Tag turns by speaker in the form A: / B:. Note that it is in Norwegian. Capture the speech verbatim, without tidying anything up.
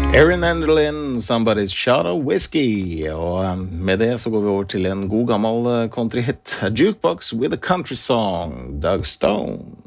A: Erin Enderlin, Somebody's Shot of Whiskey. Og um, med det så går vi over til en god gammel uh, countryhit. A Jukebox with a Country Song, Doug Stone.